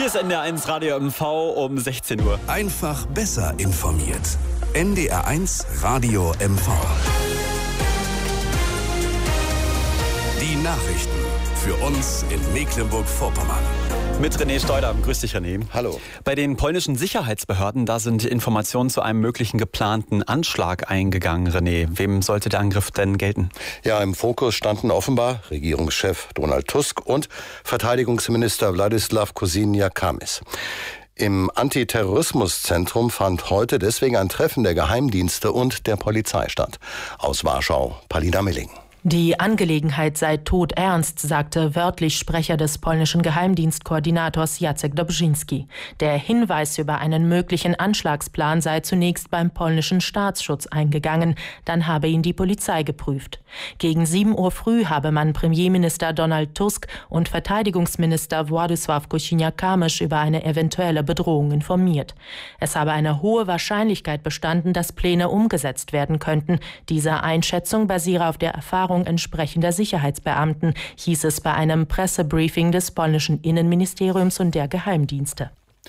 Hier ist NDR1 Radio MV um 16 Uhr. Einfach besser informiert. NDR1 Radio MV. Die Nachrichten für uns in Mecklenburg-Vorpommern. Mit René Steuder. Grüß dich, René. Hallo. Bei den polnischen Sicherheitsbehörden, da sind Informationen zu einem möglichen geplanten Anschlag eingegangen, René. Wem sollte der Angriff denn gelten? Ja, im Fokus standen offenbar Regierungschef Donald Tusk und Verteidigungsminister Władysław Kosiniak-Kamysz. Im Antiterrorismuszentrum fand heute deswegen ein Treffen der Geheimdienste und der Polizei statt. Aus Warschau, Palina Milling. Die Angelegenheit sei todernst, sagte wörtlich Sprecher des polnischen Geheimdienstkoordinators Jacek Dobrzyński. Der Hinweis über einen möglichen Anschlagsplan sei zunächst beim polnischen Staatsschutz eingegangen, dann habe ihn die Polizei geprüft. Gegen 7 Uhr früh habe man Premierminister Donald Tusk und Verteidigungsminister Władysław Kosiniak-Kamysz über eine eventuelle Bedrohung informiert. Es habe eine hohe Wahrscheinlichkeit bestanden, dass Pläne umgesetzt werden könnten. Diese Einschätzung basiere auf der Erfahrung entsprechender Sicherheitsbeamten, hieß es bei einem Pressebriefing des polnischen Innenministeriums und der Geheimdienste.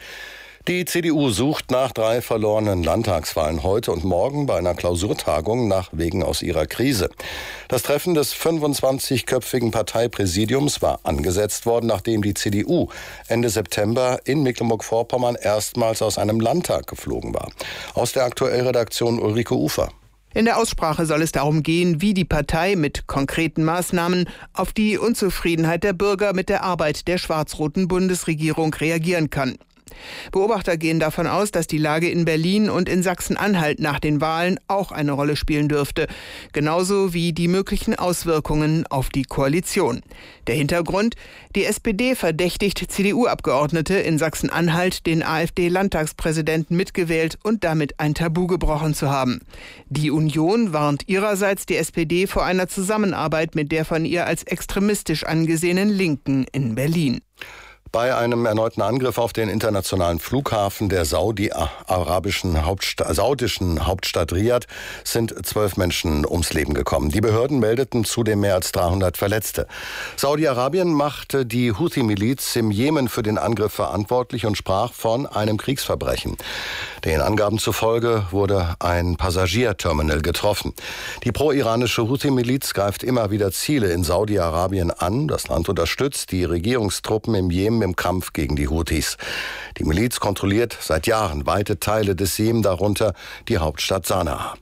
Die CDU sucht nach 3 verlorenen Landtagswahlen heute und morgen bei einer Klausurtagung nach Wegen aus ihrer Krise. Das Treffen des 25-köpfigen Parteipräsidiums war angesetzt worden, nachdem die CDU Ende September in Mecklenburg-Vorpommern erstmals aus einem Landtag geflogen war. Aus der Aktuellredaktion Ulrike Ufer. In der Aussprache soll es darum gehen, wie die Partei mit konkreten Maßnahmen auf die Unzufriedenheit der Bürger mit der Arbeit der schwarz-roten Bundesregierung reagieren kann. Beobachter gehen davon aus, dass die Lage in Berlin und in Sachsen-Anhalt nach den Wahlen auch eine Rolle spielen dürfte, genauso wie die möglichen Auswirkungen auf die Koalition. Der Hintergrund: Die SPD verdächtigt CDU-Abgeordnete in Sachsen-Anhalt, den AfD-Landtagspräsidenten mitgewählt und damit ein Tabu gebrochen zu haben. Die Union warnt ihrerseits die SPD vor einer Zusammenarbeit mit der von ihr als extremistisch angesehenen Linken in Berlin. Bei einem erneuten Angriff auf den internationalen Flughafen der saudischen Hauptstadt Riad sind 12 Menschen ums Leben gekommen. Die Behörden meldeten zudem mehr als 300 Verletzte. Saudi-Arabien machte die Houthi-Miliz im Jemen für den Angriff verantwortlich und sprach von einem Kriegsverbrechen. Den Angaben zufolge wurde ein Passagierterminal getroffen. Die pro-iranische Houthi-Miliz greift immer wieder Ziele in Saudi-Arabien an. Das Land unterstützt die Regierungstruppen im Jemen im Kampf gegen die Houthis. Die Miliz kontrolliert seit Jahren weite Teile des Jemen, darunter die Hauptstadt Sanaa.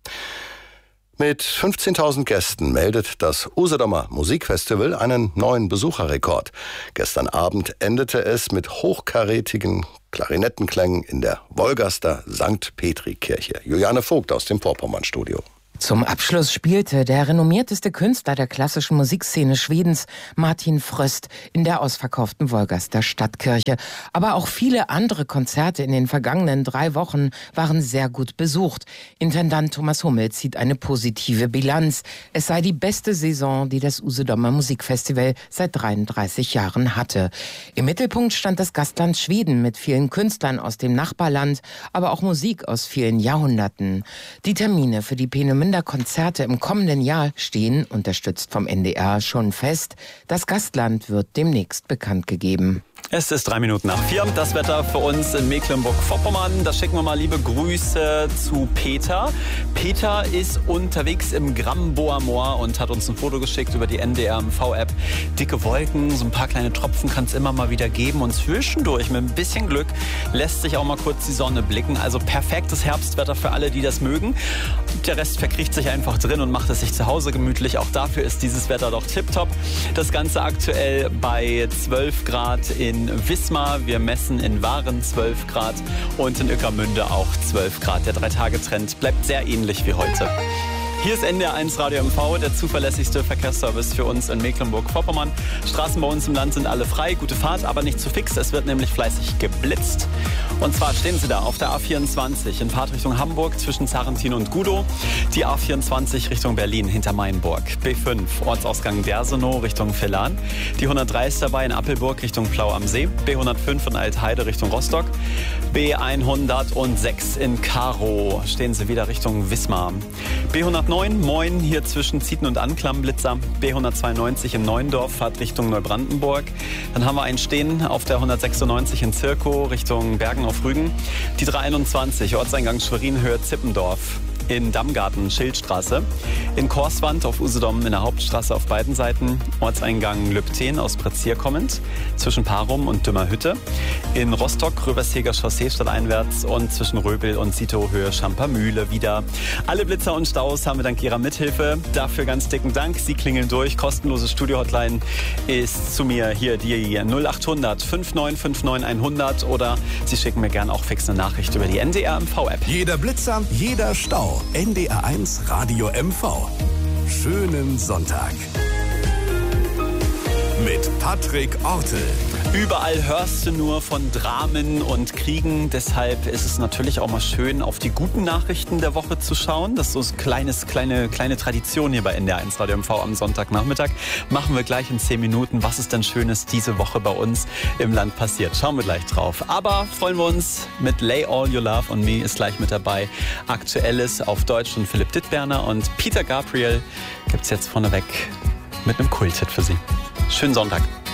Mit 15.000 Gästen meldet das Usedomer Musikfestival einen neuen Besucherrekord. Gestern Abend endete es mit hochkarätigen Klarinettenklängen in der Wolgaster St. Petri-Kirche. Juliane Vogt aus dem Vorpommern-Studio. Zum Abschluss spielte der renommierteste Künstler der klassischen Musikszene Schwedens, Martin Fröst, in der ausverkauften Wolgaster Stadtkirche. Aber auch viele andere Konzerte in den vergangenen 3 Wochen waren sehr gut besucht. Intendant Thomas Hummel zieht eine positive Bilanz. Es sei die beste Saison, die das Usedomer Musikfestival seit 33 Jahren hatte. Im Mittelpunkt stand das Gastland Schweden mit vielen Künstlern aus dem Nachbarland, aber auch Musik aus vielen Jahrhunderten. Die Termine für die Peenemünder Konzerte im kommenden Jahr stehen, unterstützt vom NDR, schon fest. Das Gastland wird demnächst bekannt gegeben. Es ist 3 Minuten nach 4. Das Wetter für uns in Mecklenburg-Vorpommern. Da schicken wir mal liebe Grüße zu Peter. Peter ist unterwegs im Gramboer Moor und hat uns ein Foto geschickt über die NDR-MV-App. Dicke Wolken, so ein paar kleine Tropfen kann es immer mal wieder geben. Und zwischendurch, mit ein bisschen Glück, lässt sich auch mal kurz die Sonne blicken. Also perfektes Herbstwetter für alle, die das mögen. Der Rest verkriecht sich einfach drin und macht es sich zu Hause gemütlich. Auch dafür ist dieses Wetter doch tipptopp. Das Ganze aktuell bei 12 Grad in Wismar. Wir messen in Waren 12 Grad und in Ueckermünde auch 12 Grad. Der 3-Tage-Trend bleibt sehr ähnlich wie heute. Hier ist NDR1 Radio MV, der zuverlässigste Verkehrsservice für uns in Mecklenburg-Vorpommern. Straßen bei uns im Land sind alle frei, gute Fahrt, aber nicht zu fix. Es wird nämlich fleißig geblitzt. Und zwar stehen Sie da auf der A24 in Fahrt Richtung Hamburg zwischen Zarrentin und Gudow. Die A24 Richtung Berlin hinter Mainburg. B5 Ortsausgang Dersenow Richtung Villan. Die 103 ist dabei in Appelburg Richtung Plau am See. B105 in Altheide Richtung Rostock. B106 in Karow stehen Sie wieder Richtung Wismar. B105 109, moin, hier zwischen Zieten und Anklam, Blitzer. B192 in Neuendorf, fahrt Richtung Neubrandenburg. Dann haben wir einen stehen auf der 196 in Zirkow, Richtung Bergen auf Rügen. Die 321, Ortseingang Schwerin-Höhe Zippendorf. In Dammgarten, Schildstraße. In Korswand auf Usedom in der Hauptstraße auf beiden Seiten. Ortseingang Lübten aus Prezier kommend. Zwischen Parum und Dümmerhütte. In Rostock, Röversheger Chaussee stadteinwärts. Und zwischen Röbel und Sito Höhe Schampermühle wieder. Alle Blitzer und Staus haben wir dank Ihrer Mithilfe. Dafür ganz dicken Dank. Sie klingeln durch. Kostenlose Studio-Hotline ist zu mir hier die 0800 5959 100. Oder Sie schicken mir gern auch fix eine Nachricht über die NDR MV-App. Jeder Blitzer, jeder Stau. NDR1 Radio MV. Schönen Sonntag. Mit Patrick Ortel. Überall hörst du nur von Dramen und Kriegen. Deshalb ist es natürlich auch mal schön, auf die guten Nachrichten der Woche zu schauen. Das ist so eine kleine Tradition hier bei NDR1 Radio MV am Sonntagnachmittag. Machen wir gleich in 10 Minuten. Was ist denn Schönes diese Woche bei uns im Land passiert? Schauen wir gleich drauf. Aber freuen wir uns mit Lay All Your Love on Me ist gleich mit dabei. Aktuelles auf Deutsch von Philipp Dittberner und Peter Gabriel gibt's jetzt vorneweg mit einem Kulthit für Sie. Schönen Sonntag.